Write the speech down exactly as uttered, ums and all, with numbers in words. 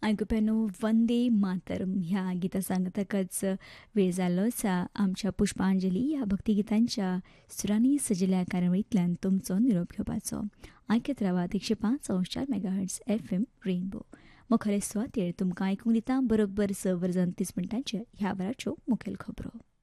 आयकुप्यानो वंदे मातरम ह्या गिता सांगतकच वेळ जाल्लो आसा आमच्या पुष्पांजली ह्या भक्तिगितांच्या सुरांनी सजिल्ल्या कार्यावळींतल्यान तुमचो निरोप घेवपाचो. आयकत रावात एकशे पांच अंश चार मेगाहर्ट्ज एफ एम रेनबो. मुखार सुवातेर तुमकां आयकूंक दिता बरोबर स वरां तीस मिनटांचेर ह्या वराच्यो मुखेल खबरो.